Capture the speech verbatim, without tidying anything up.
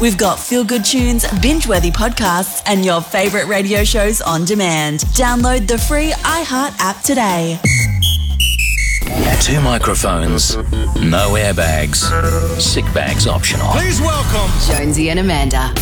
We've got feel-good tunes, binge-worthy podcasts, and your favourite radio shows on demand. Download the free iHeart app today. Two microphones, no airbags, sick bags optional. Please welcome Jonesy and Amanda.